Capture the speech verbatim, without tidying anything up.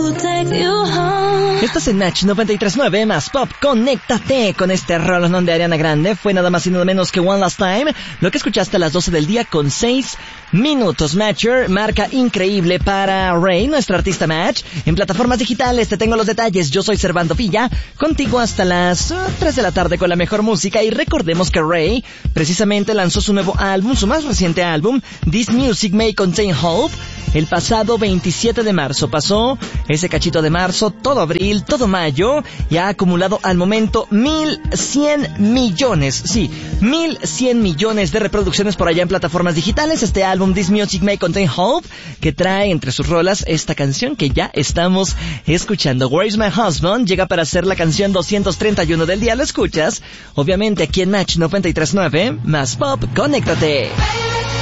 Estás en Match noventa y tres punto nueve más Pop. Conéctate con este rolón de Ariana Grande. Fue nada más y nada menos que One Last Time. Lo que escuchaste a las doce del día con seis minutos. Matcher, marca increíble para Rey, nuestra artista Match. En plataformas digitales te tengo los detalles. Yo soy Servando Villa, contigo hasta las uh, tres de la tarde con la mejor música. Y recordemos que Rey precisamente lanzó su nuevo álbum, su más reciente álbum, This Music May Contain Hope, el pasado veintisiete de marzo. Pasó ese cachito de marzo, todo abril, todo mayo, y ha acumulado al momento mil cien millones, sí, mil cien millones de reproducciones por allá en plataformas digitales. Este álbum, This Music May Contain Hope, que trae entre sus rolas esta canción que ya estamos escuchando. Where's My Husband llega para ser la canción doscientos treinta y uno del día. Lo escuchas, obviamente, aquí en Match noventa y tres punto nueve más Pop. Conéctate.